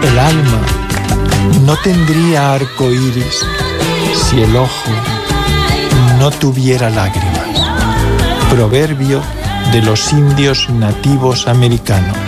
El alma no tendría arco iris si el ojo no tuviera lágrimas. Proverbio de los indios nativos americanos.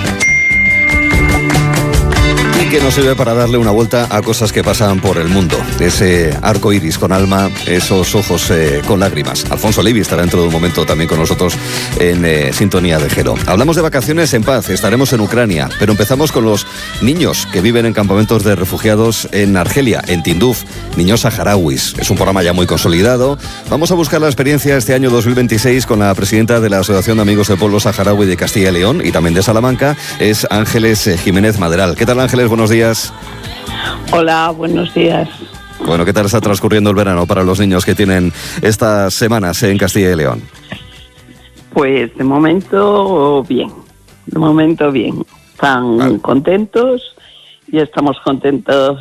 Y que nos sirve para darle una vuelta a cosas que pasan por el mundo. Ese arco iris con alma, esos ojos con lágrimas. Alfonso Levi estará dentro de un momento también con nosotros en Sintonía de Gelo. Hablamos de vacaciones en paz, estaremos en Ucrania, pero empezamos con los niños que viven en campamentos de refugiados en Argelia, en Tinduf, niños saharauis. Es un programa ya muy consolidado. Vamos a buscar la experiencia este año 2026 con la presidenta de la Asociación de Amigos del Pueblo Saharaui de Castilla y León y también de Salamanca, es Ángeles Jiménez Maderal. ¿Qué tal, Ángeles? Buenos días. Hola, buenos días. Bueno, ¿qué tal está transcurriendo el verano para los niños que tienen estas semanas en Castilla y León? Pues de momento bien. Están contentos y estamos contentas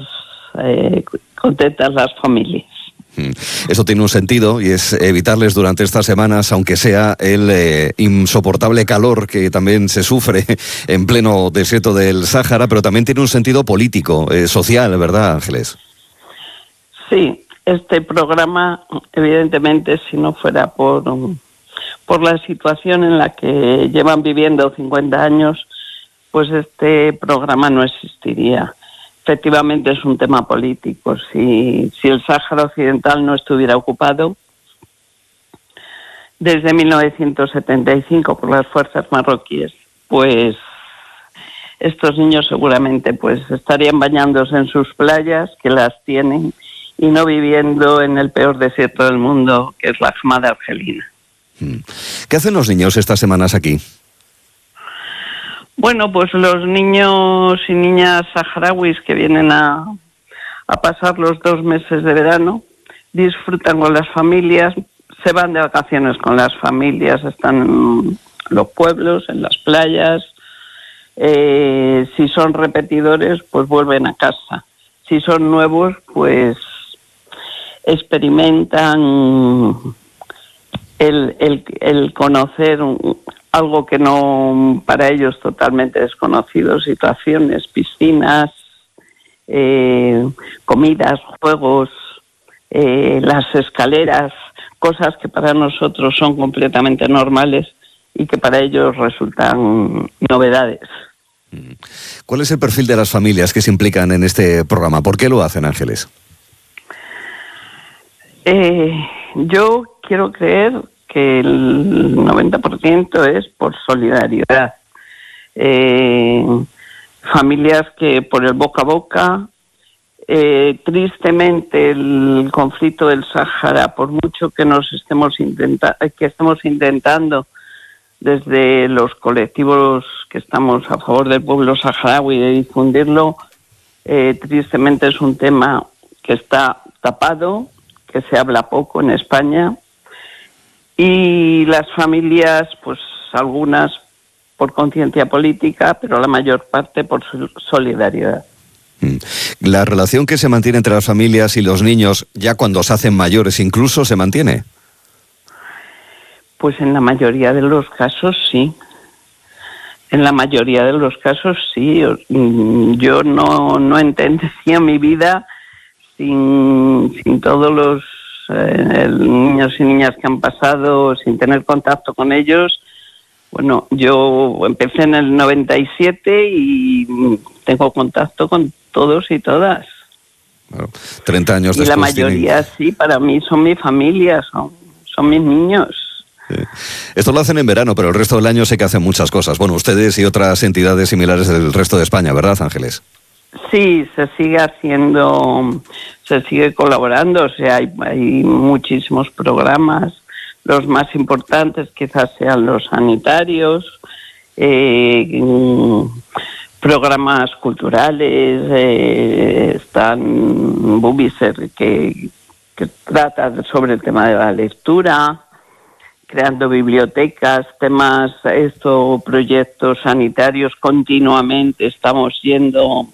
las familias. Eso tiene un sentido y es evitarles durante estas semanas, aunque sea el insoportable calor que también se sufre en pleno desierto del Sáhara, pero también tiene un sentido político, social, ¿verdad, Ángeles? Sí, este programa, evidentemente, si no fuera por la situación en la que llevan viviendo 50 años, pues este programa no existiría. Efectivamente es un tema político. Si el Sáhara Occidental no estuviera ocupado desde 1975 por las fuerzas marroquíes, pues estos niños seguramente pues estarían bañándose en sus playas, que las tienen, y no viviendo en el peor desierto del mundo, que es la Hamada argelina. ¿Qué hacen los niños estas semanas aquí? Bueno, pues los niños y niñas saharauis que vienen a pasar los 2 meses de verano disfrutan con las familias, se van de vacaciones con las familias, están en los pueblos, en las playas. Si son repetidores, pues vuelven a casa. Si son nuevos, pues experimentan el conocer algo que no, para ellos totalmente desconocido, situaciones, piscinas, comidas, juegos, las escaleras, cosas que para nosotros son completamente normales y que para ellos resultan novedades. ¿Cuál es el perfil de las familias que se implican en este programa? ¿Por qué lo hacen, Ángeles? Yo quiero creer que el 90% es por solidaridad. Familias que por el boca a boca, tristemente el conflicto del Sáhara, por mucho que estemos intentando desde los colectivos que estamos a favor del pueblo saharaui de difundirlo, tristemente es un tema que está tapado, que se habla poco en España. Y las familias, pues algunas por conciencia política, pero la mayor parte por solidaridad. ¿La relación que se mantiene entre las familias y los niños, ya cuando se hacen mayores incluso, se mantiene? Pues en la mayoría de los casos sí. En la mayoría de los casos sí. Yo no entendería mi vida sin todos los niños y niñas que han pasado, sin tener contacto con ellos. Bueno, yo empecé en el 97 y tengo contacto con todos y todas. Bueno, 30 años y después. Y la mayoría sí, para mí son mi familia, son mis niños. Sí. Esto lo hacen en verano, pero el resto del año sé que hacen muchas cosas. Bueno, ustedes y otras entidades similares del resto de España, ¿verdad, Ángeles? Sí, se sigue haciendo, se sigue colaborando, o sea, hay muchísimos programas. Los más importantes quizás sean los sanitarios, programas culturales, están Bubiser que trata sobre el tema de la lectura, creando bibliotecas, proyectos sanitarios continuamente. Estamos yendo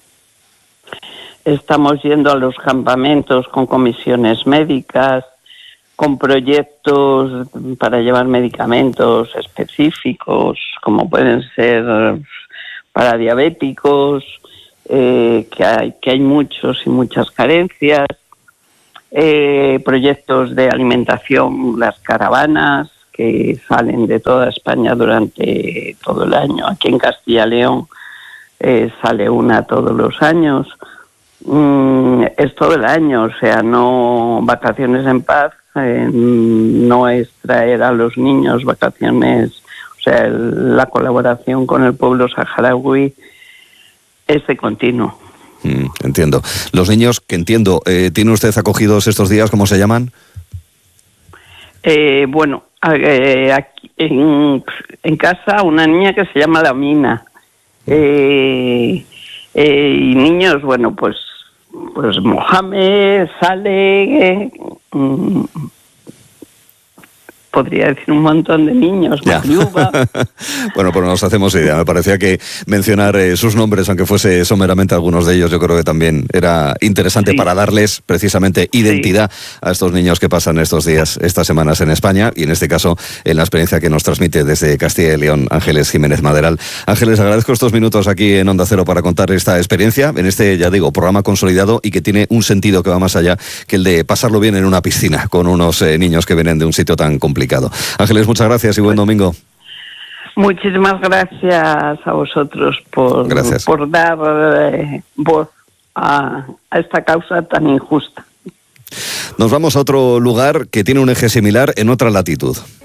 a los campamentos con comisiones médicas, con proyectos para llevar medicamentos específicos, como pueden ser para diabéticos, que hay muchos y muchas carencias, proyectos de alimentación, las caravanas que salen de toda España durante todo el año. Aquí en Castilla y León sale una todos los años. Es todo el año, o sea, no vacaciones en paz, no es traer a los niños vacaciones, o sea, la colaboración con el pueblo saharaui es de continuo. Entiendo. Los niños, que entiendo, ¿tiene usted acogidos estos días? ¿Cómo se llaman? Bueno, aquí en casa una niña que se llama Lamina. Y niños, bueno, pues Mohamed, Saleh, podría decir un montón de niños, Mariuba. Bueno, pues nos hacemos idea. Me parecía que mencionar sus nombres, aunque fuese someramente algunos de ellos, yo creo que también era interesante para darles precisamente identidad a estos niños que pasan estos días, estas semanas en España, y en este caso en la experiencia que nos transmite desde Castilla y León Ángeles Jiménez Maderal. Ángeles, agradezco estos minutos aquí en Onda Cero para contar esta experiencia, en este, ya digo, programa consolidado y que tiene un sentido que va más allá que el de pasarlo bien en una piscina con unos niños que vienen de un sitio tan complicado. Ángeles, muchas gracias y buen domingo. Muchísimas gracias a vosotros por dar voz a esta causa tan injusta. Nos vamos a otro lugar que tiene un eje similar en otra latitud.